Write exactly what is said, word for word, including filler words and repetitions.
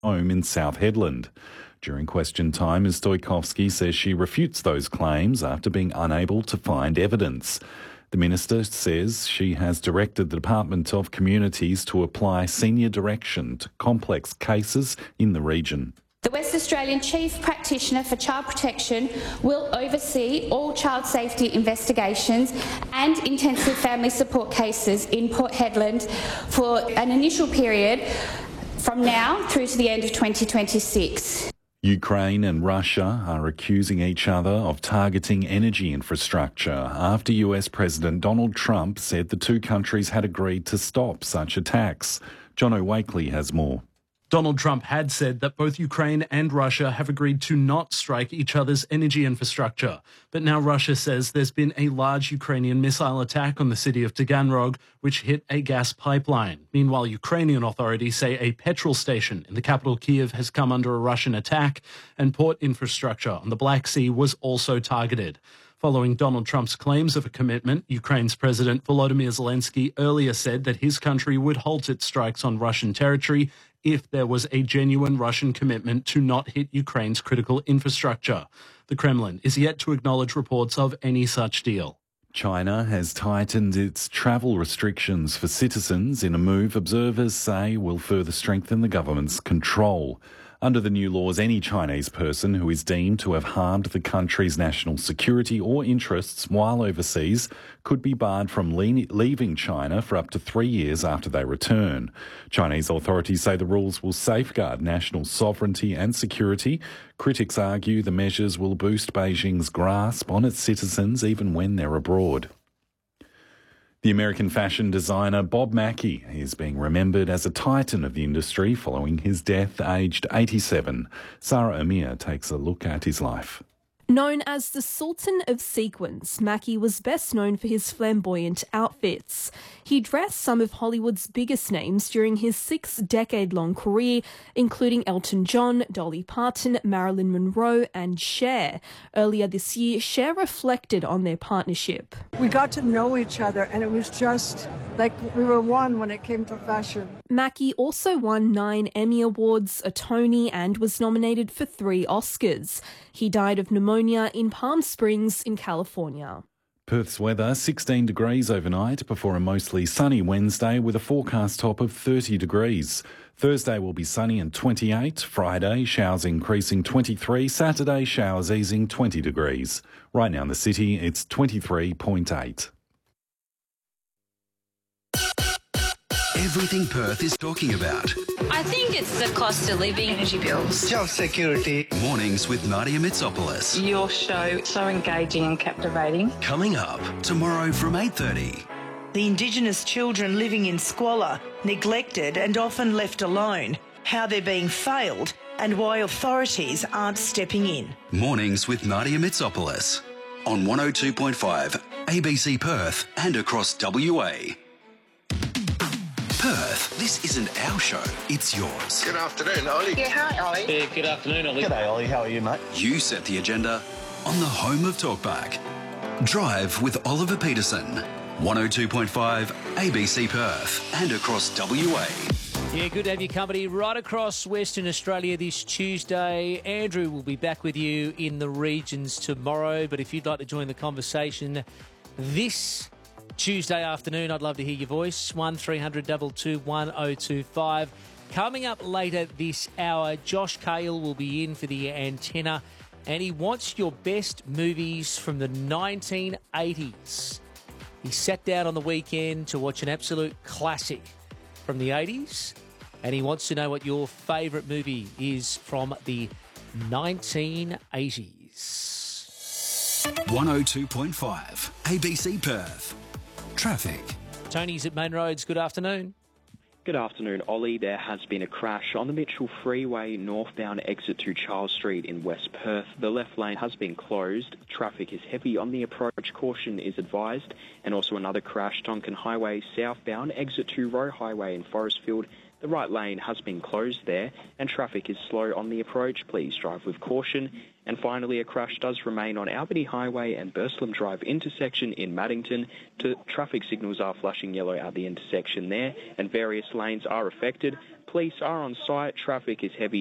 home in South Hedland. During question time, Miz Stoikovsky says she refutes those claims after being unable to find evidence. The minister says she has directed the Department of Communities to apply senior direction to complex cases in the region. The West Australian Chief Practitioner for Child Protection will oversee all child safety investigations and intensive family support cases in Port Hedland for an initial period from now through to the end of twenty twenty-six. Ukraine and Russia are accusing each other of targeting energy infrastructure after U S President Donald Trump said the two countries had agreed to stop such attacks. John O'Wakely has more. Donald Trump had said that both Ukraine and Russia have agreed to not strike each other's energy infrastructure. But now Russia says there's been a large Ukrainian missile attack on the city of Taganrog, which hit a gas pipeline. Meanwhile, Ukrainian authorities say a petrol station in the capital Kyiv has come under a Russian attack, and port infrastructure on the Black Sea was also targeted. Following Donald Trump's claims of a commitment, Ukraine's President Volodymyr Zelensky earlier said that his country would halt its strikes on Russian territory if there was a genuine Russian commitment to not hit Ukraine's critical infrastructure. The Kremlin is yet to acknowledge reports of any such deal. China has tightened its travel restrictions for citizens in a move observers say will further strengthen the government's control. Under the new laws, any Chinese person who is deemed to have harmed the country's national security or interests while overseas could be barred from le- leaving China for up to three years after they return. Chinese authorities say the rules will safeguard national sovereignty and security. Critics argue the measures will boost Beijing's grasp on its citizens even when they're abroad. The American fashion designer Bob Mackie is being remembered as a titan of the industry following his death aged eighty-seven. Sarah Amir takes a look at his life. Known as the Sultan of Sequins, Mackie was best known for his flamboyant outfits. He dressed some of Hollywood's biggest names during his six-decade-long career, including Elton John, Dolly Parton, Marilyn Monroe and Cher. Earlier this year, Cher reflected on their partnership. We got to know each other and it was just like we were one when it came to fashion. Mackie also won nine Emmy Awards, a Tony, and was nominated for three Oscars. He died of pneumonia in Palm Springs in California. Perth's weather, sixteen degrees overnight before a mostly sunny Wednesday with a forecast top of thirty degrees. Thursday will be sunny and twenty-eight. Friday, showers increasing twenty-three. Saturday, showers easing twenty degrees. Right now in the city, it's twenty-three point eight. Everything Perth is talking about. I think it's the cost of living, energy bills, job security. Mornings with Nadia Mitsopoulos. Your show, so engaging and captivating. Coming up tomorrow from eight thirty. The Indigenous children living in squalor, neglected and often left alone, how they're being failed and why authorities aren't stepping in. Mornings with Nadia Mitsopoulos on one oh two point five A B C Perth and across W A. Perth, this isn't our show, it's yours. Good afternoon, Ollie. Yeah, hi, Ollie. Yeah, good afternoon, Ollie. G'day, Ollie. How are you, mate? You set the agenda on the home of Talkback. Drive with Oliver Peterson. one oh two point five A B C Perth and across W A. Yeah, good to have your company right across Western Australia this Tuesday. Andrew will be back with you in the regions tomorrow, but if you'd like to join the conversation this Tuesday afternoon, I'd love to hear your voice. one three hundred two two one oh two five. Coming up later this hour, Josh Cale will be in for the antenna, and he wants your best movies from the nineteen eighties. He sat down on the weekend to watch an absolute classic from the eighties, and he wants to know what your favourite movie is from the nineteen eighties. one oh two point five A B C Perth. Traffic. Tony's at Main Roads. Good afternoon. Good afternoon, Ollie. There has been a crash on the Mitchell Freeway northbound exit to Charles Street in West Perth. The left lane has been closed. Traffic is heavy on the approach. Caution is advised. And also another crash, Tonkin Highway southbound exit to Roe Highway in Forestfield. The right lane has been closed there and traffic is slow on the approach. Please drive with caution. And finally, a crash does remain on Albany Highway and Burslem Drive intersection in Maddington. To, traffic signals are flashing yellow at the intersection there and various lanes are affected. Police are on site. Traffic is heavy